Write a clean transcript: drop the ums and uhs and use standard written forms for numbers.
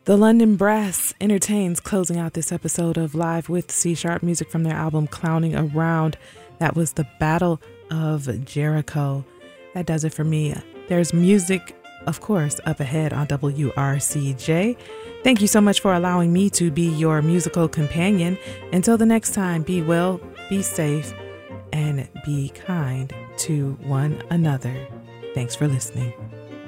The London Brass entertains, closing out this episode of Live with C Sharp, music from their album Clowning Around. That was the Battle of Jericho. That does it for me. There's music, of course, up ahead on WRCJ. Thank you so much for allowing me to be your musical companion. Until the next time, be well, be safe, and be kind to one another. Thanks for listening.